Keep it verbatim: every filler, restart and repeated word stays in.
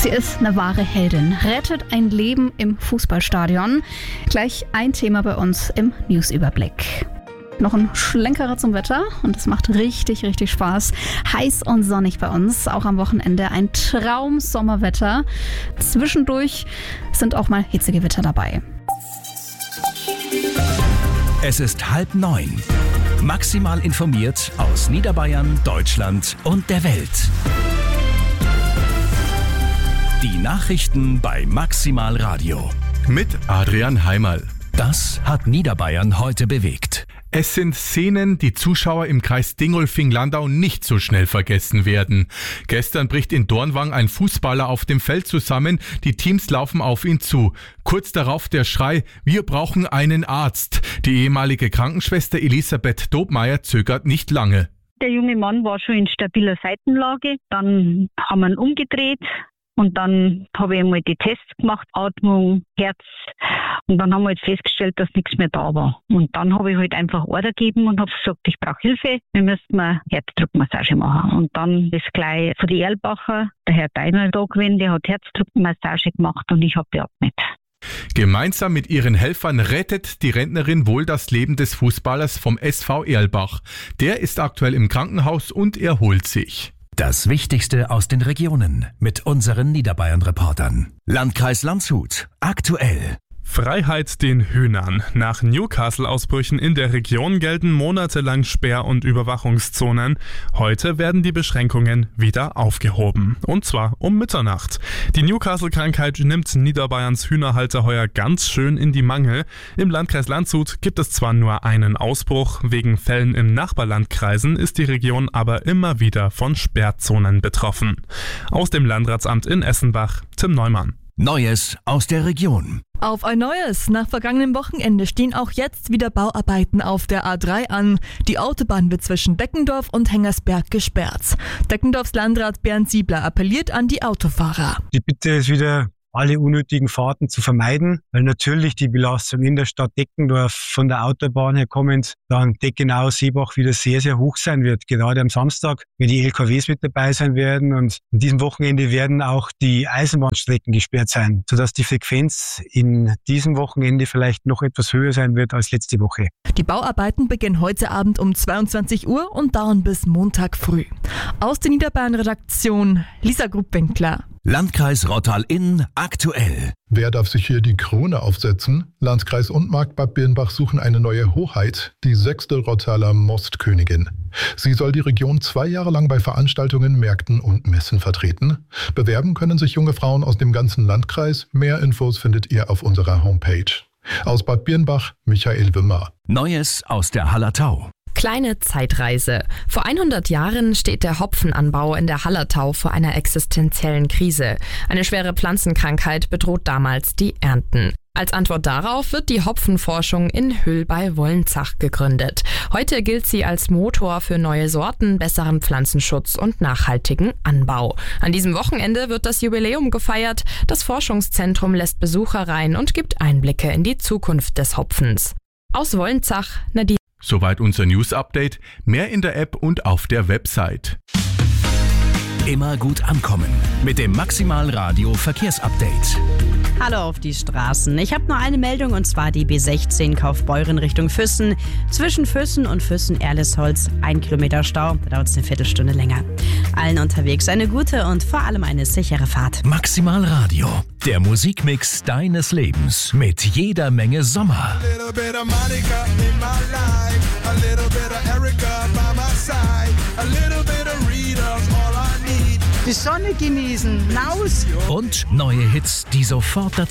Sie ist eine wahre Heldin, rettet ein Leben im Fußballstadion. Gleich ein Thema bei uns im Newsüberblick. Noch ein Schlenkerer zum Wetter und es macht richtig, richtig Spaß. Heiß und sonnig bei uns, auch am Wochenende ein Traum-Sommerwetter. Zwischendurch sind auch mal Hitzegewitter dabei. Es ist halb neun. Maximal informiert aus Niederbayern, Deutschland und der Welt. Die Nachrichten bei Maximal Radio. Mit Adrian Heimerl. Das hat Niederbayern heute bewegt. Es sind Szenen, die Zuschauer im Kreis Dingolfing-Landau nicht so schnell vergessen werden. Gestern bricht in Dornwang ein Fußballer auf dem Feld zusammen, die Teams laufen auf ihn zu. Kurz darauf der Schrei, wir brauchen einen Arzt. Die ehemalige Krankenschwester Elisabeth Dobmeier zögert nicht lange. Der junge Mann war schon in stabiler Seitenlage, dann haben wir ihn umgedreht. Und dann habe ich einmal die Tests gemacht, Atmung, Herz. Und dann haben wir halt festgestellt, dass nichts mehr da war. Und dann habe ich halt einfach Order gegeben und habe gesagt, ich brauche Hilfe. Wir müssten mal Herzdruckmassage machen. Und dann ist gleich von die Erlbacher, der Herr Deiner da gewesen, der hat Herzdruckmassage gemacht und ich habe beatmet. Gemeinsam mit ihren Helfern rettet die Rentnerin wohl das Leben des Fußballers vom S V Erlbach. Der ist aktuell im Krankenhaus und erholt sich. Das Wichtigste aus den Regionen mit unseren Niederbayern-Reportern. Landkreis Landshut. Aktuell. Freiheit den Hühnern. Nach Newcastle-Ausbrüchen in der Region gelten monatelang Sperr- und Überwachungszonen. Heute werden die Beschränkungen wieder aufgehoben. Und zwar um Mitternacht. Die Newcastle-Krankheit nimmt Niederbayerns Hühnerhalter heuer ganz schön in die Mangel. Im Landkreis Landshut gibt es zwar nur einen Ausbruch, wegen Fällen in Nachbarlandkreisen ist die Region aber immer wieder von Sperrzonen betroffen. Aus dem Landratsamt in Essenbach, Tim Neumann. Neues aus der Region. Auf ein neues. Nach vergangenem Wochenende stehen auch jetzt wieder Bauarbeiten auf der A drei an. Die Autobahn wird zwischen Deckendorf und Hengersberg gesperrt. Deckendorfs Landrat Bernd Siebler appelliert an die Autofahrer. Die Bitte ist wieder, alle unnötigen Fahrten zu vermeiden, weil natürlich die Belastung in der Stadt Deckendorf von der Autobahn her kommend dann Deckenau-Seebach wieder sehr, sehr hoch sein wird. Gerade am Samstag, wenn die L K Ws mit dabei sein werden und an diesem Wochenende werden auch die Eisenbahnstrecken gesperrt sein, sodass die Frequenz in diesem Wochenende vielleicht noch etwas höher sein wird als letzte Woche. Die Bauarbeiten beginnen heute Abend um zweiundzwanzig Uhr und dauern bis Montag früh. Aus der Niederbayern-Redaktion Lisa Gruppwinkler. Landkreis Rottal-Inn aktuell. Wer darf sich hier die Krone aufsetzen? Landkreis und Markt Bad Birnbach suchen eine neue Hoheit, die sechste Rottaler Mostkönigin. Sie soll die Region zwei Jahre lang bei Veranstaltungen, Märkten und Messen vertreten. Bewerben können sich junge Frauen aus dem ganzen Landkreis. Mehr Infos findet ihr auf unserer Homepage. Aus Bad Birnbach, Michael Wimmer. Neues aus der Hallertau. Kleine Zeitreise. Vor hundert Jahren steht der Hopfenanbau in der Hallertau vor einer existenziellen Krise. Eine schwere Pflanzenkrankheit bedroht damals die Ernten. Als Antwort darauf wird die Hopfenforschung in Hüll bei Wollenzach gegründet. Heute gilt sie als Motor für neue Sorten, besseren Pflanzenschutz und nachhaltigen Anbau. An diesem Wochenende wird das Jubiläum gefeiert. Das Forschungszentrum lässt Besucher rein und gibt Einblicke in die Zukunft des Hopfens. Aus Wollenzach, Nadine. Soweit unser News-Update. Mehr in der App und auf der Website. Immer gut ankommen mit dem Maximal Radio Verkehrsupdate. Hallo auf die Straßen. Ich habe nur eine Meldung und zwar die B sechzehn Kaufbeuren Richtung Füssen. Zwischen Füssen und Füssen-Erlesholz ein Kilometer Stau. Da dauert es eine Viertelstunde länger. Allen unterwegs eine gute und vor allem eine sichere Fahrt. Maximal Radio, der Musikmix deines Lebens mit jeder Menge Sommer. Die Sonne genießen, raus! Und neue Hits, die sofort dazu